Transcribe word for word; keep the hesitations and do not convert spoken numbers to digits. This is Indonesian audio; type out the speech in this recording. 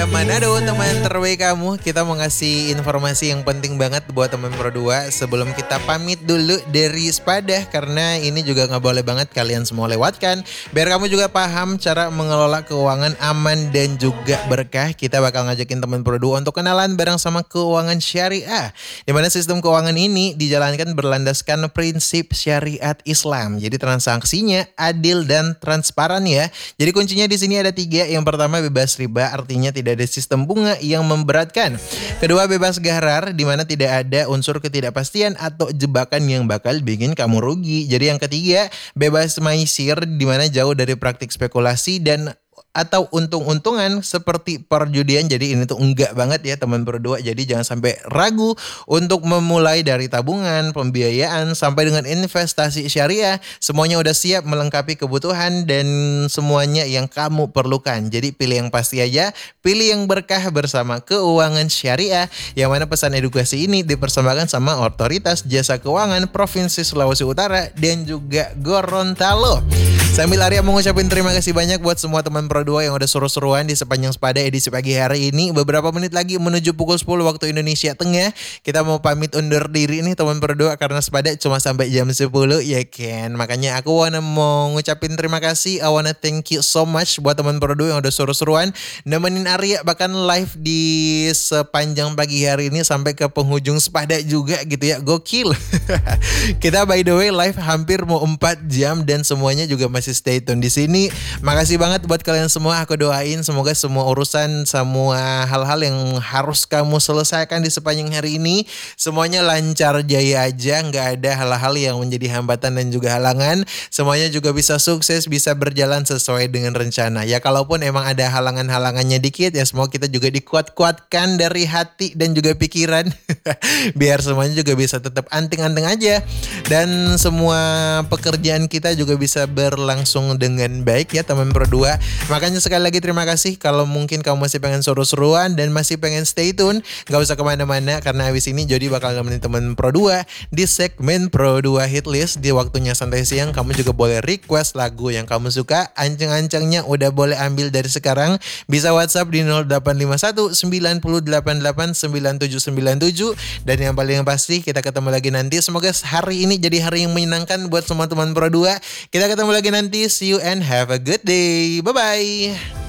Manado, teman terbaik kamu. Kita mau ngasih informasi yang penting banget buat teman Pro dua sebelum kita pamit dulu dari Sepadah, karena ini juga nggak boleh banget kalian semua lewatkan. Biar kamu juga paham cara mengelola keuangan aman dan juga berkah. Kita bakal ngajakin teman Pro dua untuk kenalan bareng sama keuangan syariah, di mana sistem keuangan ini dijalankan berlandaskan prinsip syariat Islam. Jadi transaksinya adil dan transparan ya. Jadi kuncinya di sini ada tiga. Yang pertama, bebas riba, artinya tidak ada sistem bunga yang memberatkan. Kedua, bebas gharar, di mana tidak ada unsur ketidakpastian atau jebakan yang bakal bikin kamu rugi. Jadi yang ketiga, bebas maisir, di mana jauh dari praktik spekulasi dan atau untung-untungan seperti perjudian. Jadi ini tuh enggak banget ya teman berdua. Jadi jangan sampai ragu untuk memulai dari tabungan, pembiayaan sampai dengan investasi syariah. Semuanya udah siap melengkapi kebutuhan dan semuanya yang kamu perlukan. Jadi pilih yang pasti aja, pilih yang berkah bersama keuangan syariah. Yang mana pesan edukasi ini dipersembahkan sama Otoritas Jasa Keuangan Provinsi Sulawesi Utara dan juga Gorontalo. Sambil Arya mengucapin terima kasih banyak buat semua teman Pro dua yang udah seru-seruan di sepanjang Sepada edisi pagi hari ini. Beberapa menit lagi menuju pukul sepuluh waktu Indonesia Tengah. Kita mau pamit undur diri nih teman Pro dua, karena Sepada cuma sampai jam sepuluh ya kan. Makanya aku wanna mau ngucapin terima kasih. I wanna thank you so much buat teman Pro dua yang udah seru-seruan nemenin Arya bahkan live di sepanjang pagi hari ini sampai ke penghujung Sepada juga gitu ya. Gokil. Kita by the way live hampir mau empat jam dan semuanya juga masih masih stay tune di sini. Makasih banget buat kalian semua. Aku doain semoga semua urusan, semua hal-hal yang harus kamu selesaikan di sepanjang hari ini semuanya lancar jaya aja, nggak ada hal-hal yang menjadi hambatan dan juga halangan. Semuanya juga bisa sukses, bisa berjalan sesuai dengan rencana. Ya kalaupun emang ada halangan-halangannya dikit ya, semoga kita juga dikuat-kuatkan dari hati dan juga pikiran biar semuanya juga bisa tetap anting-anting aja dan semua pekerjaan kita juga bisa berlangsung langsung dengan baik ya teman Pro dua. Makanya sekali lagi terima kasih. Kalau mungkin kamu masih pengen seru-seruan dan masih pengen stay tune, gak usah kemana-mana, karena habis ini Jody bakal nemenin teman Pro dua di segmen Pro dua Hit List. Di waktunya santai siang, kamu juga boleh request lagu yang kamu suka. Ancang-ancangnya udah boleh ambil dari sekarang. Bisa WhatsApp di nol delapan lima satu sembilan delapan delapan sembilan tujuh sembilan tujuh. Dan yang paling pasti kita ketemu lagi nanti. Semoga hari ini jadi hari yang menyenangkan buat semua teman Pro dua. Kita ketemu lagi nanti. See you and have a good day. Bye-bye.